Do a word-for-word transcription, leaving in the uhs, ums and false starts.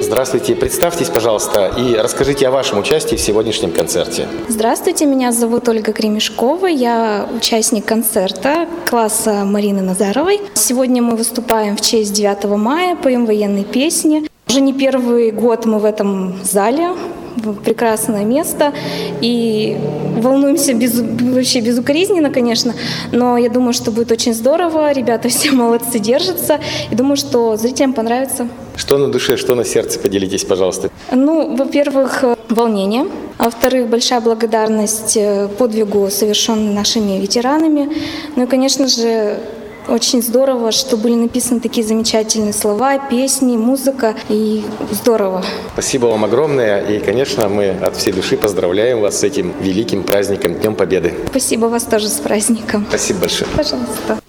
Здравствуйте, представьтесь, пожалуйста, и расскажите о вашем участии в сегодняшнем концерте. Здравствуйте, меня зовут Ольга Кремешкова, я участник концерта класса Марины Назаровой. Сегодня мы выступаем в честь девятого мая, поем военные песни. Уже не первый год мы в этом зале, прекрасное место, и волнуемся без, вообще безукоризненно, конечно, но я думаю, что будет очень здорово, ребята все молодцы, держатся, и думаю, что зрителям понравится. Что на душе, что на сердце, поделитесь, пожалуйста. Ну, во-первых, волнение, а во-вторых, большая благодарность подвигу, совершенному нашими ветеранами, ну и, конечно же, очень здорово, что были написаны такие замечательные слова, песни, музыка, и здорово. Спасибо вам огромное, и, конечно, мы от всей души поздравляем вас с этим великим праздником, Днем Победы. Спасибо, вас тоже с праздником. Спасибо большое. Пожалуйста.